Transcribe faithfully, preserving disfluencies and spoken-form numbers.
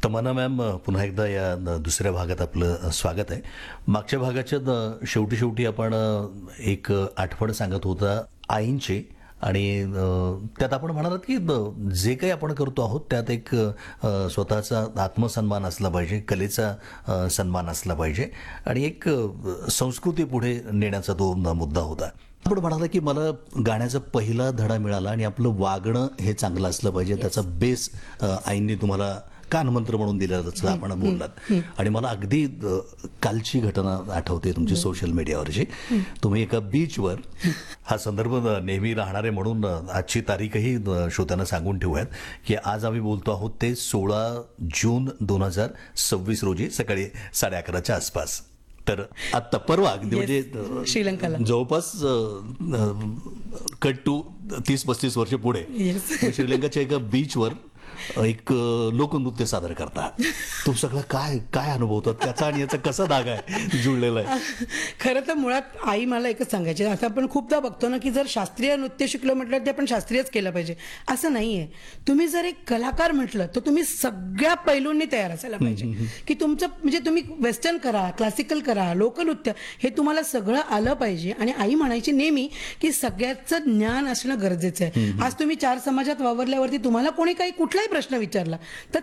तमन्ना ma'am, पुन्हा एकदा या न- दुसऱ्या भागात आपलं स्वागत आहे. मागच्या भागाच्या न- शेवटी शेवटी आपण अ, एक आठवण सांगत होता आईंची, आणि अ, त्यात आपण म्हणालात की ब- जे काही आपण करतो आहोत त्यात एक अ, स्वतःचा आत्मसन्मान असला पाहिजे, कलेचा अ, सन्मान असला पाहिजे, आणि एक अ, संस्कृती पुढे नेण्याचा तो न- मुद्दा होता. आपण म्हणाला की मला गाण्याचा पहिला धडा मिळाला आणि आपलं वागणं हे चांगलं असलं पाहिजे, त्याचा बेस अ, आईंनी तुम्हाला कानमंत्र म्हणून दिला, जसं आपण बोललात. आणि मला अगदी अ, कालची घटना आठवते तुमची सोशल मीडियावरची. तुम्ही एका बीचवर, हा संदर्भ न- नेहमी राहणारे म्हणून अ, आजची तारीखही अ, श्रोत्यांना सांगून ठेवूयात की आज आम्ही बोलतो आहोत ते सोळा जून दोन हजार सव्वीस रोजी सकाळी साडे अकराच्या आसपास. तर आत्ता परवा अगदी म्हणजे अ, श्रीलंकाला. जवळपास कट टू तीस पस्तीस वर्ष पुढे Yes. श्रीलंकाच्या एका बीचवर एक अ, लोकनृत्य सादर करता. तो सगळा काय काय अनुभव होता त्याचा, आणि याचा कसा धागा आहे जुळलेला आहे? खरं तर मुळात आई मला एकच सांगायची, आता आपण खूपदा बघतो ना की जर शास्त्रीय नृत्य शिकलो म्हटलं ते आपण शास्त्रीयच केलं पाहिजे, असं नाहीये. तुम्ही जर एक कलाकार म्हटलं तर तुम्ही सगळ्या पैलूंनी तयार असायला पाहिजे. की तुमचं म्हणजे तुम्ही वेस्टर्न करा, क्लासिकल करा, लोकनृत्य, हे तुम्हाला सगळं आलं पाहिजे. आणि आई म्हणायची नेहमी की सगळ्याचं ज्ञान असणं गरजेचं आहे. आज तुम्ही चार समाजात वावरल्यावरती तुम्हाला कोणी काही कुठलाही प्रश्न विचारला तर